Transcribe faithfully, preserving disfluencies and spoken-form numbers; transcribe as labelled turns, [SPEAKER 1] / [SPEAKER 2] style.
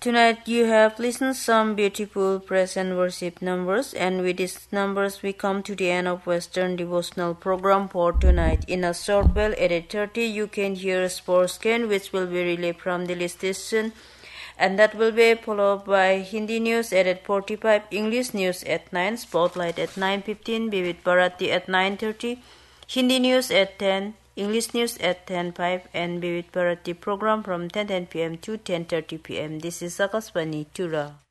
[SPEAKER 1] Tonight you have listened some beautiful praise and worship numbers, and with these numbers we come to the end of Western devotional program for tonight. In a short while at eight thirty you can hear Sports Scan, which will be relayed from the station, and that will be followed by Hindi news at eight forty-five, English news at nine, Spotlight at nine fifteen, Vivid Bharati at nine thirty, Hindi news at ten, English news at ten oh five, and Vivid Bharati program from ten ten p m to ten thirty p m This is Akashvani Tura.